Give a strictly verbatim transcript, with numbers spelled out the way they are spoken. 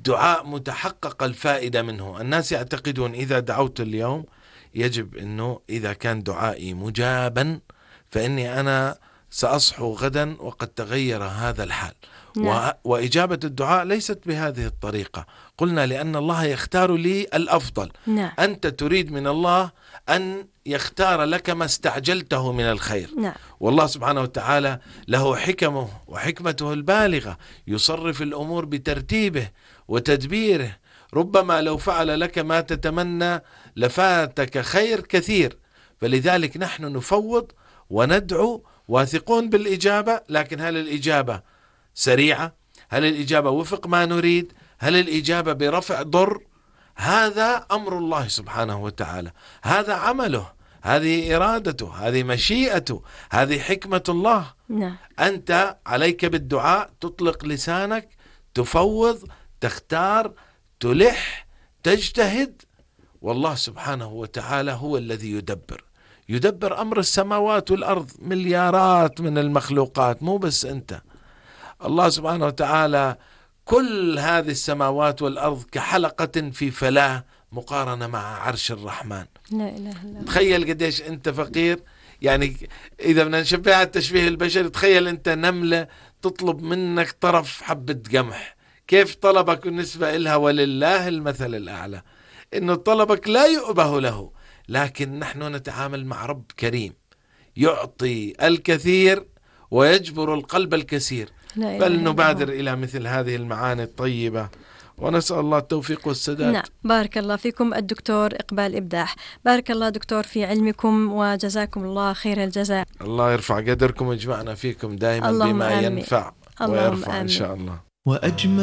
الدعاء متحقق الفائدة منه. الناس يعتقدون إذا دعوت اليوم يجب أنه إذا كان دعائي مجابا فإني أنا سأصحو غدا وقد تغير هذا الحال. نعم. وإجابة الدعاء ليست بهذه الطريقة. قلنا لأن الله يختار لي الأفضل. نعم. أنت تريد من الله أن يختار لك ما استعجلته من الخير. نعم. والله سبحانه وتعالى له حكمه وحكمته البالغة، يصرف الأمور بترتيبه وتدبيره. ربما لو فعل لك ما تتمنى لفاتك خير كثير. فلذلك نحن نفوض وندعو واثقون بالإجابة. لكن هل الإجابة سريعة؟ هل الإجابة وفق ما نريد؟ هل الإجابة برفع ضر؟ هذا أمر الله سبحانه وتعالى، هذا عمله، هذه إرادته، هذه مشيئته، هذه حكمة الله. نعم. أنت عليك بالدعاء، تطلق لسانك، تفوض، تختار، تلح، تجتهد، والله سبحانه وتعالى هو الذي يدبر يدبر أمر السماوات والأرض. مليارات من المخلوقات، مو بس أنت. الله سبحانه وتعالى كل هذه السماوات والأرض كحلقة في فلاة مقارنة مع عرش الرحمن. لا إله إلا الله. تخيل قديش أنت فقير. يعني إذا بدنا نشبهها التشبيه البشري، تخيل أنت نملة تطلب منك طرف حبة قمح، كيف طلبك بالنسبة إلها؟ ولله المثل الأعلى، إنه طلبك لا يؤبه له. لكن نحن نتعامل مع رب كريم يعطي الكثير ويجبر القلب الكثير. بل نبادر إلى مثل هذه المعاني الطيبة، ونسأل الله التوفيق والسداد. نعم. بارك الله فيكم الدكتور إقبال إبداح. بارك الله دكتور في علمكم وجزاكم الله خير الجزاء. الله يرفع قدركم ويجمعنا فيكم دائما بما ينفع ويرفع إن شاء الله. وأجمل